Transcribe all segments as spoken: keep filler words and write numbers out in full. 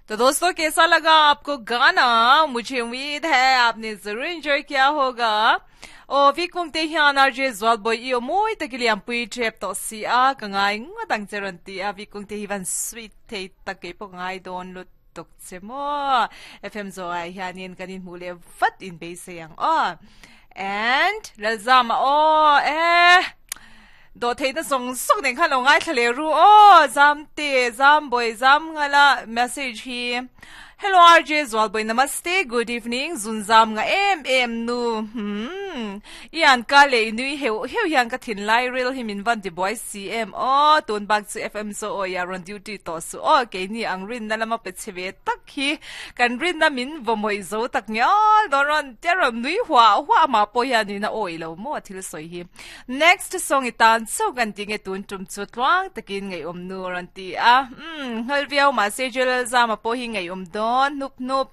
तो दोस्तों कैसा लगा आपको गाना। मुझे उम्मीद है आपने जरूर एंजॉय किया होगा। और भी कौन ते हियान आरजे ज़्वाल बॉय यो मोई तकिलियम पुई ट्रेप तो सिया कंगाई ngotang cheranti a vi kung te hivan sweet te takai po ngai don lut tok chemo F M zo ai hianin kanin mule vat in be sayang o and lalzama o eh do thấy nó song song đến khăn lòng ai thề ru ô zam tê zam boy zam ngala message hi hello R J Zwal boy namaste good evening zun zam nga em em nu hmm ian ka le nui heu heu yang ka thin lai real him in van the boy C M o ton bak chu F M so o ya on duty to su o ke ni ang rin na lama pe cheve tak hi kan rin na min vomoi zo tak nya doron teram nui hwa hwa ma po ya ni na oi lo mo thil soi hi next song itan so kan ting e tun tum chu twang takin ngai om nu ran ti a hm hal viau ma se jel za ma po hi ngai om don nup nup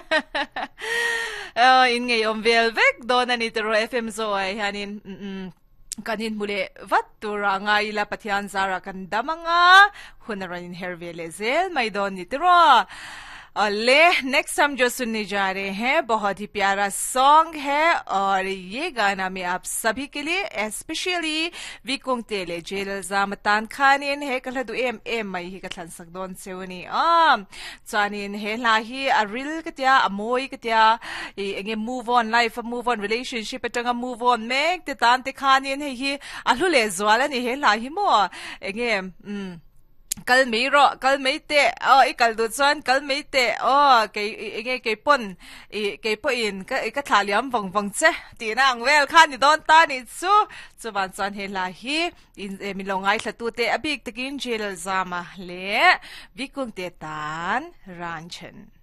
uh, in ngai om vel vek don ani tero F M zo ai hanin mm kanin mule vat tura ngai la pathian zara kan damanga hunaran in hervele zel mai don ni tero अले नेक्स्ट हम जो सुनने जा रहे हैं बहुत ही प्यारा सॉन्ग है और ये गाना में आप सभी के लिए स्पेशली विकुंग तेले जेल जामतान खानिन है कल दु एम एम मई ही कथन सकदोन सेवनी आ चानिन है लाही अ रिल कत्या अमोई कत्या एगे move on life move on relationship Tanga move on make ते तान ते खानिन है ही अलुले ज्वाला ने है लाही मो एगे um kal mei ro kal mei te o i kal du chuan kal mei te o ke nge ke pon i ke po in ka ka thaliam wang wang che ti na ang wel khan ni don ta ni chu chuwan chuan he la hi in mi longai thatu te abik takin jail zama le vikung te tan ranchen